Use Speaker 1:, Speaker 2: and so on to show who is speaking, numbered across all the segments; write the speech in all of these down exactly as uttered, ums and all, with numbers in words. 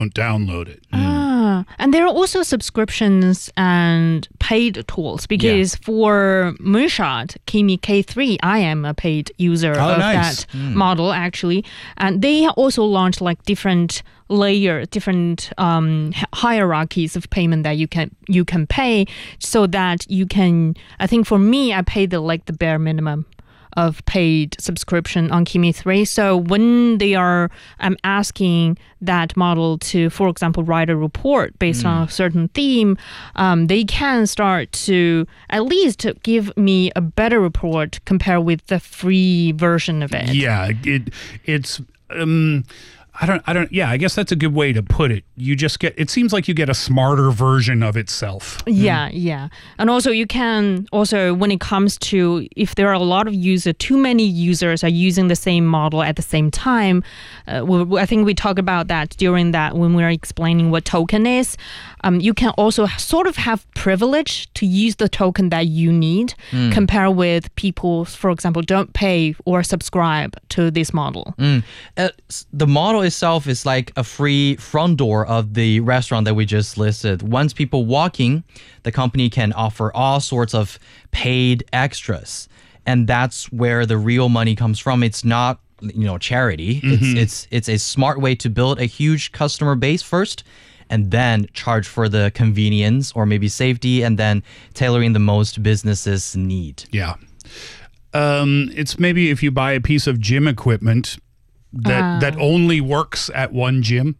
Speaker 1: download it.
Speaker 2: Ah, and there are also subscriptions and paid tools because yeah. for Moonshot, Kimi K three, I am a paid user
Speaker 1: oh,
Speaker 2: of
Speaker 1: nice.
Speaker 2: that mm. model actually. And they also launched like different layer, different um, hierarchies of payment that you can you can pay so that you can, I think for me, I pay the like the bare minimum of paid subscription on Kimi three. So when they are I'm asking that model to, for example, write a report based mm. on a certain theme, um, they can start to at least give me a better report compared with the free version of it.
Speaker 1: Yeah, it it's um I don't, I don't, yeah, I guess that's a good way to put it. You just get, it seems like you get a smarter version of itself.
Speaker 2: Yeah, mm. yeah. And also you can, also when it comes to, if there are a lot of users, too many users are using the same model at the same time, uh, we, I think we talked about that during that when we were explaining what token is. Um, you can also sort of have privilege to use the token that you need, mm. compare with people, for example, don't pay or subscribe to this model.
Speaker 3: Mm. Uh, the model itself is like a free front door of the restaurant that we just listed. Once people walk in, the company can offer all sorts of paid extras. And that's where the real money comes from. It's not, you know, charity. Mm-hmm. It's, it's, it's a smart way to build a huge customer base first, and then charge for the convenience or maybe safety, and then tailoring the most businesses need.
Speaker 1: Yeah. Um, it's maybe if you buy a piece of gym equipment that uh. that only works at one gym.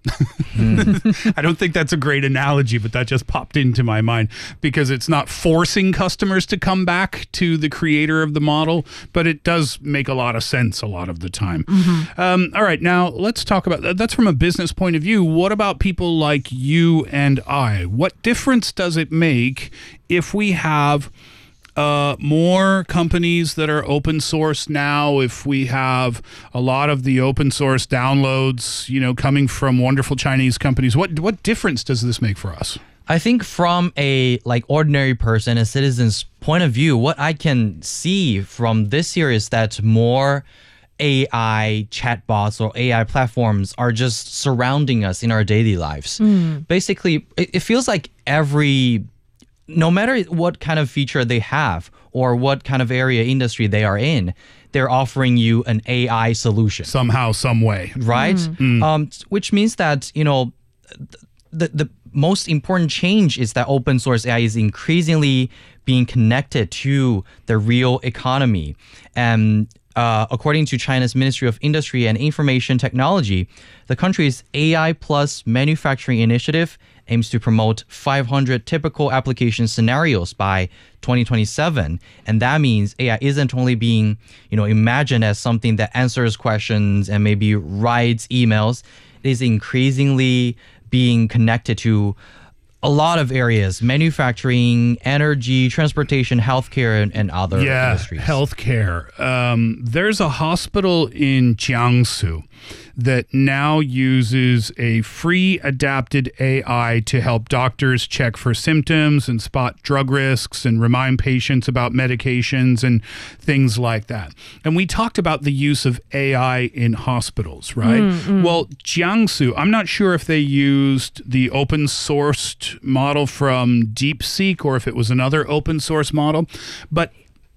Speaker 1: mm. I don't think that's a great analogy, but that just popped into my mind because it's not forcing customers to come back to the creator of the model, but it does make a lot of sense a lot of the time. Mm-hmm. Um, all right, now let's talk about that. That's from a business point of view. What about people like you and I? What difference does it make if we have Uh, more companies that are open source now, if we have a lot of the open source downloads, you know, coming from wonderful Chinese companies? What what difference does this make for us?
Speaker 3: I think from a like ordinary person, a citizen's point of view, what I can see from this year is that more A I chatbots or A I platforms are just surrounding us in our daily lives. Mm. Basically, it, it feels like every no matter what kind of feature they have or what kind of area industry they are in, they're offering you an A I solution.
Speaker 1: Somehow, some way.
Speaker 3: Right? Mm. Um, which means that, you know, the, the most important change is that open source A I is increasingly being connected to the real economy. And uh, according to China's Ministry of Industry and Information Technology, the country's A I plus manufacturing initiative aims to promote five hundred typical application scenarios by twenty twenty-seven. And that means A I isn't only being, you know, imagined as something that answers questions and maybe writes emails. It is increasingly being connected to a lot of areas: manufacturing, energy, transportation, healthcare, and, and other
Speaker 1: yeah,
Speaker 3: industries.
Speaker 1: Healthcare. Um, there's a hospital in Jiangsu that now uses a free adapted A I to help doctors check for symptoms and spot drug risks and remind patients about medications and things like that. And we talked about the use of A I in hospitals, right? Mm, mm. Well, Jiangsu, I'm not sure if they used the open sourced model from DeepSeek or if it was another open source model, but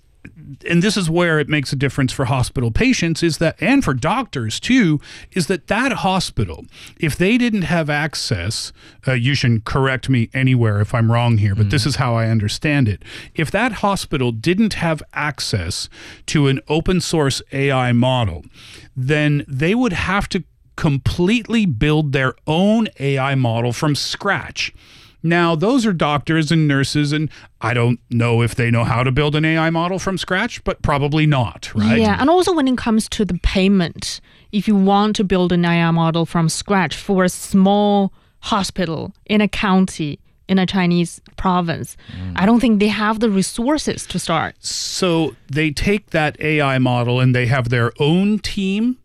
Speaker 1: and this is where it makes a difference for hospital patients is that, and for doctors too, is that that hospital, if they didn't have access, uh, you can correct me anywhere if I'm wrong here, but mm. this is how I understand it. If that hospital didn't have access to an open source A I model, then they would have to completely build their own A I model from scratch. Now, those are doctors and nurses, and I don't know if they know how to build an A I model from scratch, but probably not, right?
Speaker 2: Yeah, and also when it comes to the payment, if you want to build an A I model from scratch for a small hospital in a county, in a Chinese province, mm. I don't think they have the resources to start.
Speaker 1: So they take that A I model and they have their own team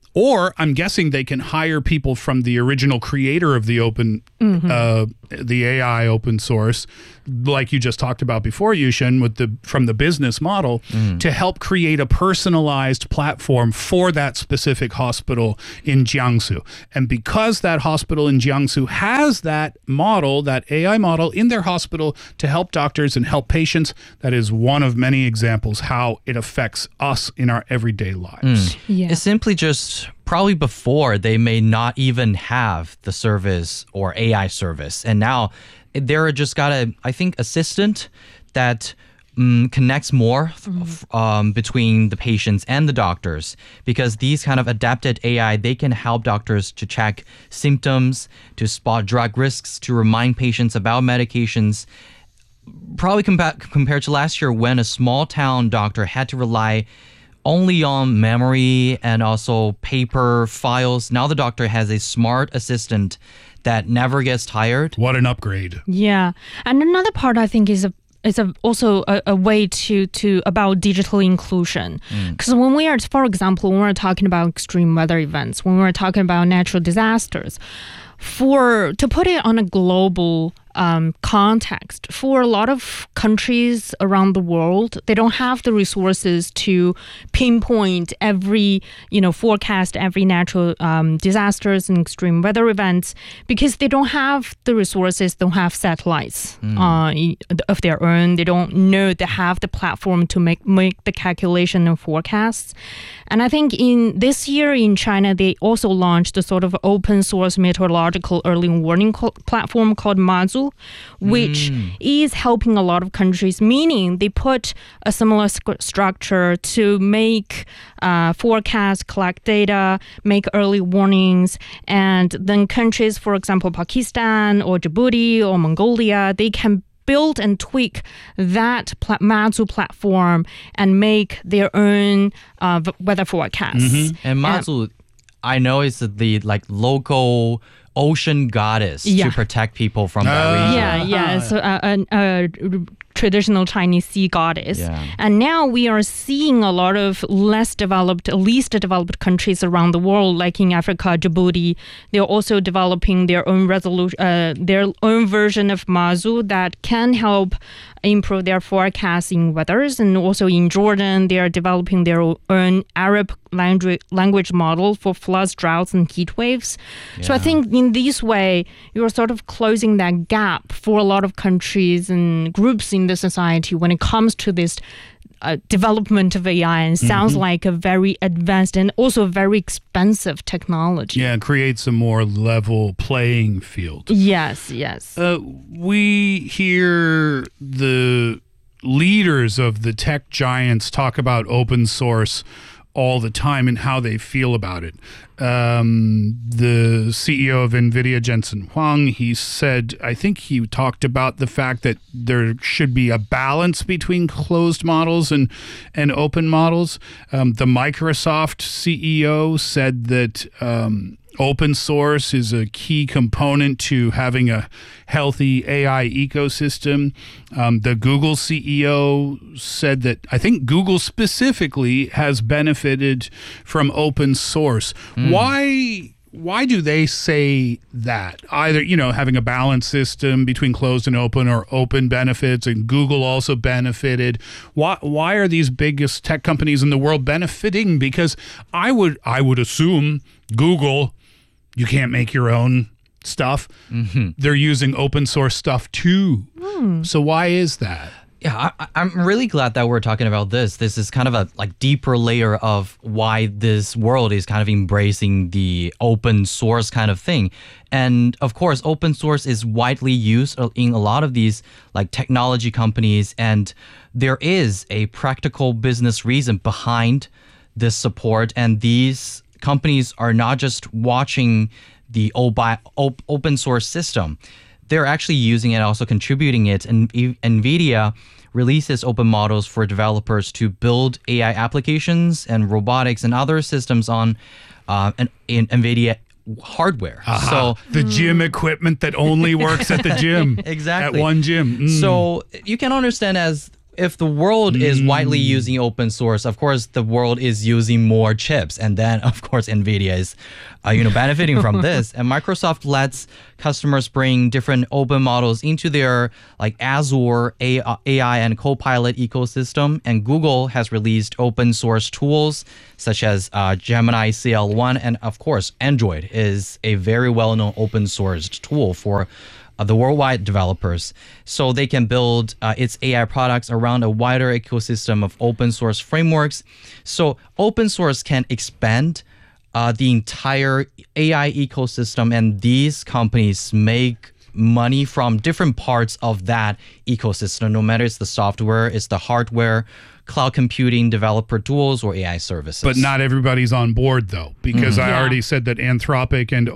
Speaker 1: Or I'm guessing they can hire people from the original creator of the open, mm-hmm. uh, the A I open source, like you just talked about before, Yushin, with the from the business model, mm. to help create a personalized platform for that specific hospital in Jiangsu. And because that hospital in Jiangsu has that model, that A I model in their hospital to help doctors and help patients, that is one of many examples how it affects us in our everyday lives.
Speaker 3: Mm. Yeah. It's simply just probably before they may not even have the service or A I service. And now they're just got a, I think, assistant that um, connects more mm-hmm. um, between the patients and the doctors, because these kind of adapted A I, they can help doctors to check symptoms, to spot drug risks, to remind patients about medications. Probably compa- compared to last year when a small town doctor had to rely only on memory and also paper files. Now the doctor has a smart assistant that never gets tired.
Speaker 1: What an upgrade.
Speaker 2: Yeah. And another part I think is a is a, also a, a way to, to about digital inclusion. Because mm. when we are, for example, when we're talking about extreme weather events, when we're talking about natural disasters, for to put it on a global um, context, for a lot of countries around the world, they don't have the resources to pinpoint every, you know, forecast every natural um, disasters and extreme weather events, because they don't have the resources, don't have satellites mm. uh, of their own. They don't know they have the platform to make, make the calculation and forecasts. And I think in this year in China, they also launched a sort of open source meteorological early warning co- platform called Mazu, which mm. is helping a lot of countries, meaning they put a similar sc- structure to make uh, forecasts, collect data, make early warnings, and then countries, for example, Pakistan or Djibouti or Mongolia, they can build and tweak that pla- Mazu platform and make their own uh, v- weather forecasts.
Speaker 3: Mm-hmm. And Mazu, and, I know is the like local ocean goddess yeah. to protect people from that uh, region.
Speaker 2: Yeah, yeah. So uh, a, a traditional Chinese sea goddess. Yeah. And now we are seeing a lot of less developed, least developed countries around the world, like in Africa, Djibouti. They're also developing their own resolution, uh, their own version of Mazu that can help improve their forecasting weathers. And also in Jordan, they are developing their own Arab language language model for floods, droughts, and heat waves. Yeah. So I think in this way, you're sort of closing that gap for a lot of countries and groups in the society when it comes to this uh, development of A I, and sounds mm-hmm. like a very advanced and also very expensive technology.
Speaker 1: Yeah, it creates a more level playing field.
Speaker 2: Yes, yes.
Speaker 1: Uh, we hear the leaders of the tech giants talk about open source all the time and how they feel about it. Um, the C E O of NVIDIA, Jensen Huang, he said, I think he talked about the fact that there should be a balance between closed models and, and open models. Um, the Microsoft C E O said that um, open source is a key component to having a healthy A I ecosystem. Um, the Google C E O said that I think Google specifically has benefited from open source. Mm. Why? Why do they say that? Either, you know, having a balanced system between closed and open, or open benefits, and Google also benefited. Why why are these biggest tech companies in the world benefiting? Because I would I would assume Google, you can't make your own stuff. Mm-hmm. They're using open source stuff too. Mm. So why is that?
Speaker 3: Yeah, I, I'm really glad that we're talking about this. This is kind of a like deeper layer of why this world is kind of embracing the open source kind of thing. And of course, open source is widely used in a lot of these like technology companies, and there is a practical business reason behind this support. And these companies are not just watching the open source system. They're actually using it, also contributing it. And NVIDIA releases open models for developers to build A I applications and robotics and other systems on uh, an, in NVIDIA hardware.
Speaker 1: Uh-huh. So the gym equipment that only works at the gym.
Speaker 3: Exactly.
Speaker 1: At one gym. Mm.
Speaker 3: So you can understand as if the world is widely using open source, of course, the world is using more chips. And then, of course, NVIDIA is uh, you know, benefiting from this. And Microsoft lets customers bring different open models into their like Azure A I and Copilot ecosystem. And Google has released open source tools such as uh, Gemini C L one. And of course, Android is a very well-known open source tool for Uh, the worldwide developers, so they can build uh, its A I products around a wider ecosystem of open source frameworks. So open source can expand uh, the entire A I ecosystem, and these companies make money from different parts of that ecosystem, no matter it's the software, it's the hardware, cloud computing, developer tools, or A I services.
Speaker 1: But not everybody's on board, though, because
Speaker 2: Mm-hmm.
Speaker 1: I
Speaker 2: Yeah.
Speaker 1: already said that Anthropic and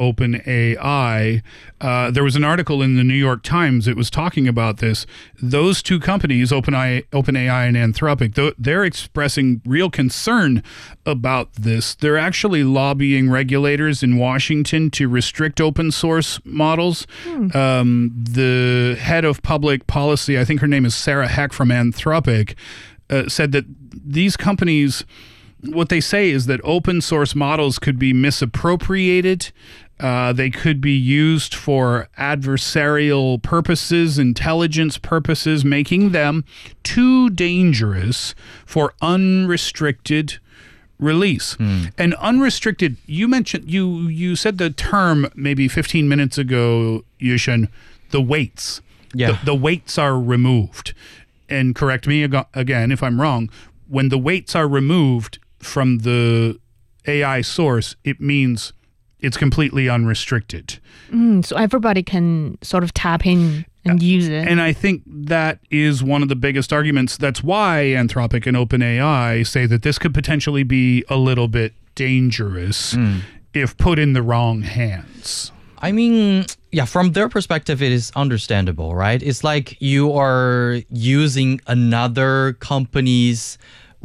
Speaker 1: OpenAI, uh, there was an article in the New York Times that was talking about this. Those two companies, OpenAI, OpenAI and Anthropic, th- they're expressing real concern about this. They're actually lobbying regulators in Washington to restrict open source models. Um, the head of public policy, I think her name is Sarah Heck from Anthropic, Uh, said that these companies, what they say is that open source models could be misappropriated. Uh, they could be used for adversarial purposes, intelligence purposes, making them too dangerous for unrestricted release. And unrestricted, you mentioned, you you said the term maybe fifteen minutes ago, Yushin, the weights.
Speaker 3: Yeah.
Speaker 1: The, the weights are removed. And correct me ag- again if I'm wrong, when the weights are removed from the A I source, it means it's completely unrestricted.
Speaker 2: Mm, so everybody can sort of tap in and use it.
Speaker 1: And I think that is one of the biggest arguments. That's why Anthropic and OpenAI say that this could potentially be a little bit dangerous if put in the wrong hands.
Speaker 3: I mean, yeah, from their perspective, it is understandable, right? It's like you are using another company's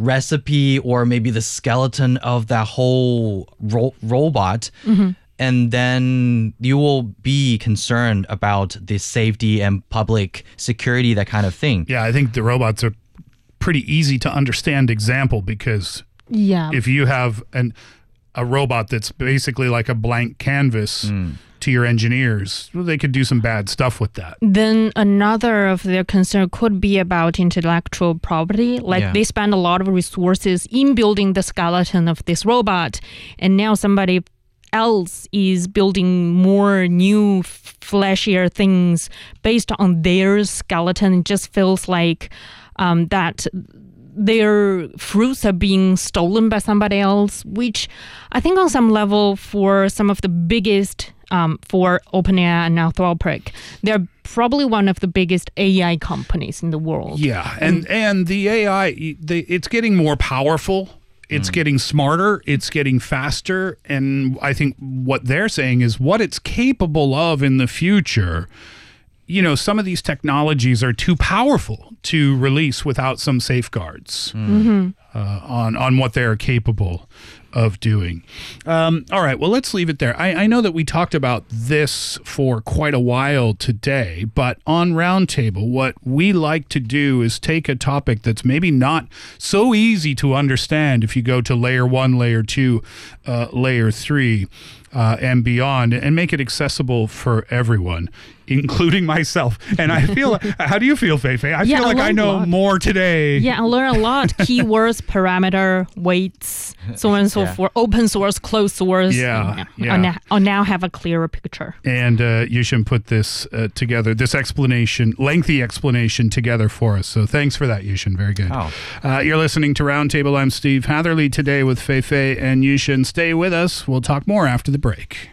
Speaker 3: recipe or maybe the skeleton of that whole ro- robot. And then you will be concerned about the safety and public security, that kind of thing.
Speaker 1: Yeah, I think the robots are pretty easy to understand example, because
Speaker 2: yeah.
Speaker 1: if you have an a robot that's basically like a blank canvas to your engineers, well, they could do some bad stuff with that.
Speaker 2: Then another of their concern could be about intellectual property. Like
Speaker 3: Yeah.
Speaker 2: they spend a lot of resources in building the skeleton of this robot, and now somebody else is building more new f- flashier things based on their skeleton. It just feels like um, that their fruits are being stolen by somebody else, which I think on some level for some of the biggest, um, for OpenAI and Anthropic, they're probably one of the biggest A I companies in the world.
Speaker 1: Yeah, and and the A I, they, it's getting more powerful. It's getting smarter. It's getting faster. And I think what they're saying is what it's capable of in the future. You know, some of these technologies are too powerful to release without some safeguards uh, on on what they're capable of doing. Um, all right, well, let's leave it there. I, I know that we talked about this for quite a while today, but on Roundtable, what we like to do is take a topic that's maybe not so easy to understand if you go to layer one, layer two, uh, layer three, uh, and beyond, and make it accessible for everyone, including myself. And I feel, how do you feel, Fei-Fei? I
Speaker 2: Yeah,
Speaker 1: feel
Speaker 2: I
Speaker 1: like I
Speaker 2: learned a
Speaker 1: know
Speaker 2: lot.
Speaker 1: more today.
Speaker 2: Yeah, I learned a lot. Keywords, parameter, weights, so on and so
Speaker 3: Yeah.
Speaker 2: forth. Open source, closed source.
Speaker 1: Yeah, yeah.
Speaker 2: I now, I now have a clearer picture.
Speaker 1: And uh, Yushin put this uh, together, this explanation, lengthy explanation together for us. So thanks for that, Yushin. Very good.
Speaker 3: Oh.
Speaker 1: Uh, you're listening to Roundtable. I'm Steve Hatherley today with Fei-Fei and Yushin. Stay with us. We'll talk more after the break.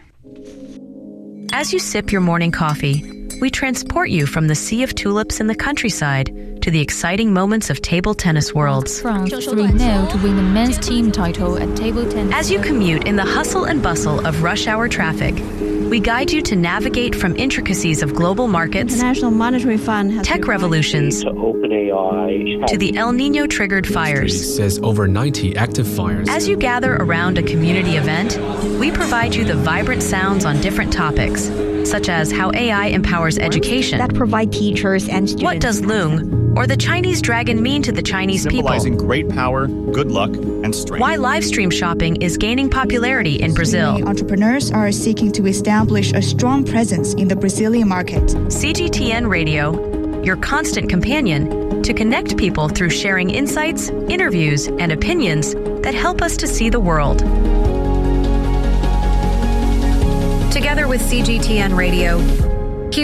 Speaker 4: As you sip your morning coffee, we transport you from the sea of tulips in the countryside to the exciting moments of table tennis worlds.
Speaker 5: France three nil to win the men's team title at table tennis.
Speaker 4: As you commute in the hustle and bustle of rush hour traffic, we guide you to navigate from intricacies of global markets,
Speaker 6: International Monetary Fund has
Speaker 4: tech
Speaker 6: reminded-
Speaker 4: revolutions,
Speaker 7: to OpenAI
Speaker 4: to the El Nino triggered fires.
Speaker 8: says over ninety active fires.
Speaker 4: As you gather around a community event, we provide you the vibrant sounds on different topics, such as how A I empowers education.
Speaker 6: That provide teachers and students.
Speaker 4: What does Loong or the Chinese dragon mean to the Chinese
Speaker 9: Symbolizing
Speaker 4: people?
Speaker 9: great power, good luck, and strength.
Speaker 4: Why live stream shopping is gaining popularity in Brazil.
Speaker 10: Entrepreneurs are seeking to establish a strong presence in the Brazilian market.
Speaker 4: C G T N Radio, your constant companion to connect people through sharing insights, interviews, and opinions that help us to see the world. Together with C G T N Radio,